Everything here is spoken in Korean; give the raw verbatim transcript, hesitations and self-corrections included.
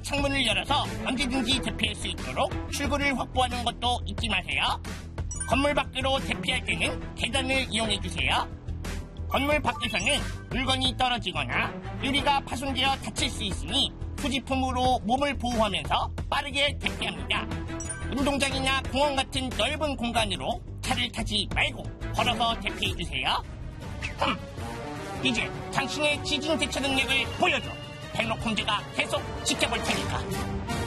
창문을 열어서 언제든지 대피할 수 있도록 출구를 확보하는 것도 잊지 마세요. 건물 밖으로 대피할 때는 계단을 이용해주세요. 건물 밖에서는 물건이 떨어지거나 유리가 파손되어 다칠 수 있으니 후지품으로 몸을 보호하면서 빠르게 대피합니다. 운동장이나 공원 같은 넓은 공간으로 차를 타지 말고 걸어서 대피해주세요. 흠, 이제 당신의 지진 대처 능력을 보여줘. 벨록 형제가 계속 지켜볼 테니까.